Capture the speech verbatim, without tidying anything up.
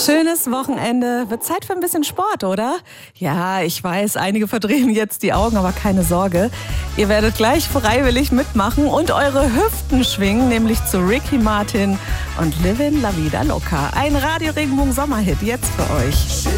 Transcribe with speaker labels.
Speaker 1: Schönes Wochenende. Wird Zeit für ein bisschen Sport, oder? Ja, ich weiß, einige verdrehen jetzt die Augen, aber keine Sorge. Ihr werdet gleich freiwillig mitmachen und eure Hüften schwingen, nämlich zu Ricky Martin und Livin' La Vida Loca. Ein Radio Regenbogen Sommerhit jetzt für euch.